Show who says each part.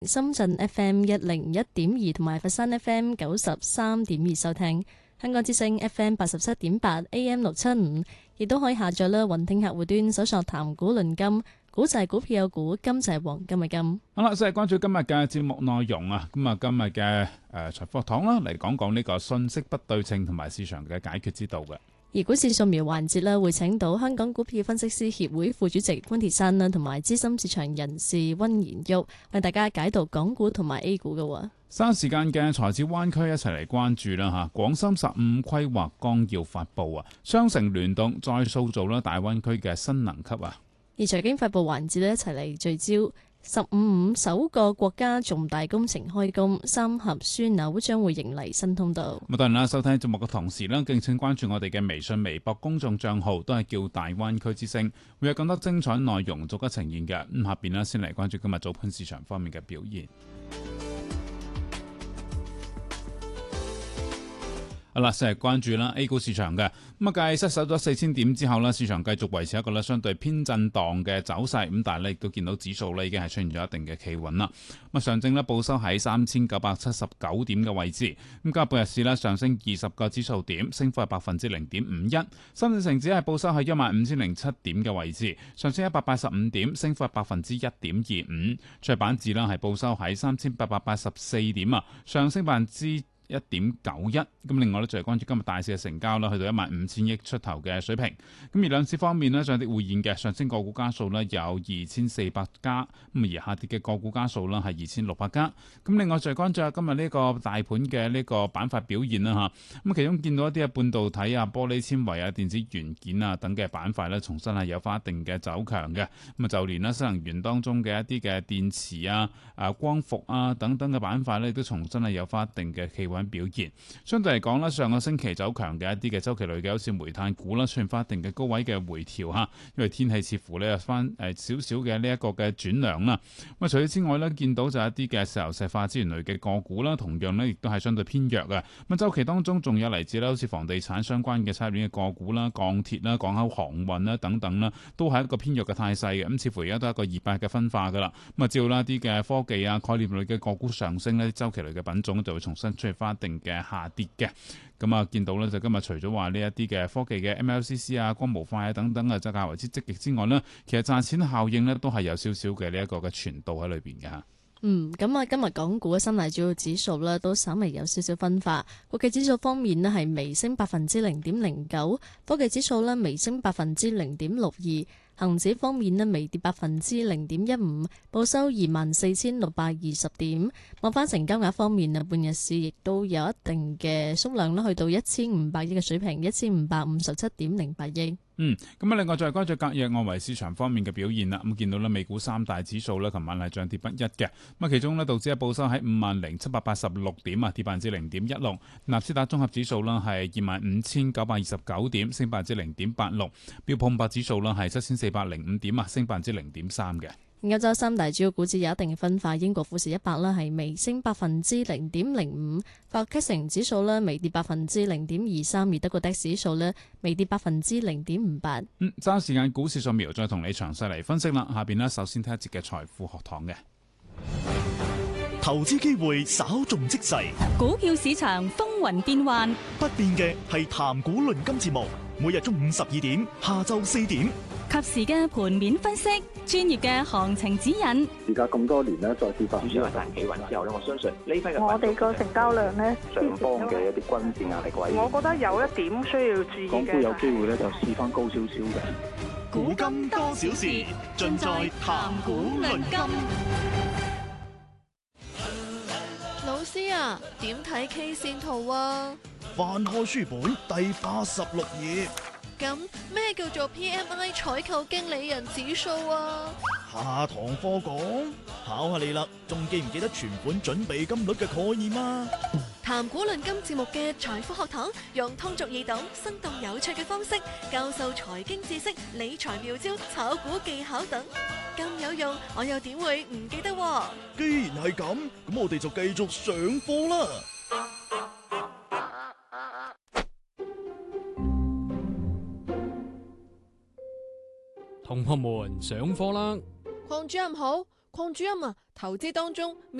Speaker 1: 深圳 FM 101.2同埋佛山 FM 93.2收聽。香港之聲 FM 87.8 AM 675，亦都可以下載啦。雲聽客戶端搜索談股論金，股就係股票有股，金就係黃金嘅金。
Speaker 2: 好啦，先係關注今日嘅節目內容啊。咁啊，今日嘅財富學堂啦，嚟講講呢個信息不對稱同埋市場嘅解決之道嘅。
Speaker 1: 而股市掃描環節啦，會請到香港股票分析師協會副主席潘鐵珊啦，同埋資深市場人士溫延旭為大家解讀港股同埋 A 股嘅。
Speaker 2: 三時間嘅財智灣區一齊嚟關注啦嚇，廣深15規劃綱要發布啊，雙城聯動再塑造啦大灣區嘅新能級啊。
Speaker 1: 而財經發布環節咧，一齊嚟聚焦15首個國家重大工程開工，三峽樞紐將會迎嚟新通道。
Speaker 2: 咁當然啦，收聽節目嘅同時咧，敬請關注我哋嘅微信、微博公眾帳號，都係叫大灣區之聲，會有更多精彩內容逐一呈現嘅。咁下邊咧，先嚟關注今日早盤市場方面嘅表現。好啦，先係關注啦 A 股市場嘅。咁啊，繼失守咗4000點之後呢，市場繼續維持一個咧相對偏震盪嘅走勢。咁但係咧亦都見到指數咧已經係出現咗一定嘅企穩啦。咁啊，上證咧報收喺3979點嘅位置。咁今日半日市咧上升20個指數點，升幅係0.51%。深證成指係報收喺15007點嘅位置，上升185點，升幅係1.25%。創業板指啦係報收喺3884點啊，上升1.91%。咁另外咧就係關注今日大市嘅成交啦，去到15000億出頭嘅水平。咁而兩市方面咧，上跌匯現嘅上升個股家數咧有2400家，咁而下跌嘅個股家數咧係2600家。咁另外就係關注下今日呢個大盤嘅呢個板塊表現啦嚇。咁其中見到一啲嘅半導體啊、玻璃纖維啊、電子元件啊等嘅板塊咧，重新係有翻一定嘅走強嘅。咁啊，就連咧新能源當中嘅一啲嘅電池啊、光伏啊等等嘅板塊咧，都重新係有翻一定嘅企穩表現。相對嚟講咧，上個星期走強嘅一啲嘅周期類嘅好似煤炭股啦，出現翻一定嘅高位嘅回調嚇，因為天氣似乎咧有翻少少嘅呢一個嘅轉涼啦。咁啊，除此之外咧，見到就一啲嘅石油石化資源類嘅個股啦，同樣咧亦都係相對偏弱嘅。咁周期當中仲有嚟自咧好似房地產相關嘅產業鏈嘅個股啦、鋼鐵啦、港口航運啦等等啦，都係一個偏弱嘅態勢嘅。咁似乎而家都係一個200嘅分化噶啦。咁啊，只要啦啲嘅科技啊、概念類嘅個股上升咧，周期類嘅品種就會重新出現翻一定嘅下跌嘅。咁啊，見到咧就今日除咗話呢一啲嘅科技嘅 MLCC 啊、光模塊啊等等啊，就較為之積極之外呢，其實賺錢效應呢都係有少少嘅呢一個嘅傳導喺裏邊嘅嚇。
Speaker 1: 咁啊，今日港股嘅三大主要指數呢都稍微有少少分化。國企指數方面呢係微升0.09%，科技指數呢微升0.62%。恒指方面呢微跌0.15%，報收24,620點。望翻成交額方面啊，半日市亦都有一定嘅縮量啦，去到1500億嘅水平，1557.08億。
Speaker 2: 咁啊，另外再關注隔夜外圍市場方面嘅表現啦。咁見到咧，美股三大指數咧，琴晚係漲跌不一嘅。咁啊，其中咧，道指係報收喺50,786點啊，跌0.16%。納斯達綜合指數啦係25,929點，升0.86%。標普500指數啦係7,405點啊，升0.3%嘅。
Speaker 1: 歐洲三大主要股指有一定嘅分化，英國富時100啦係微升0.05%，法國 CAC 指數指數咧微跌0.23%，而德國 DAX 指數咧微跌0.58%。
Speaker 2: 揸時間股市掃描，再同你詳細嚟分析啦。下邊呢，首先睇一節嘅財富學堂嘅
Speaker 3: 投資機會稍縱即逝，
Speaker 4: 股票市場風雲變幻，
Speaker 3: 不變嘅係談股論金節目，每日中午12點，下晝4點。
Speaker 4: 及時嘅盤面分析，專業嘅行情指引。
Speaker 5: 而家咁多年咧，再跌翻，
Speaker 6: 主要係大企穩之後咧，我相信呢批嘅
Speaker 7: 我哋個成交量咧，
Speaker 5: 上方嘅一啲均線壓力位，
Speaker 7: 我覺得有一點需要注意嘅。
Speaker 5: 港股有機會咧就試翻高少少嘅。
Speaker 3: 古今多少事，盡在談股論金。
Speaker 8: 老師啊，點睇 K 線圖啊？
Speaker 3: 翻開書本第86頁。
Speaker 8: 咁咩叫做 PMI 採購經理人指數啊？
Speaker 3: 下堂課講，考下你啦，仲記唔記得存款準備金率嘅概念啊？
Speaker 8: 談股論金節目嘅財富學堂，用通俗易懂、生動有趣嘅方式教授財經知識、理財妙招、炒股技巧等，咁有用，我又點會唔記得喎？
Speaker 3: 既然係咁，咁我哋就繼續上課啦。
Speaker 9: 同學們上課啦！
Speaker 8: 鄺主任好，鄺主任啊，
Speaker 9: 投資當中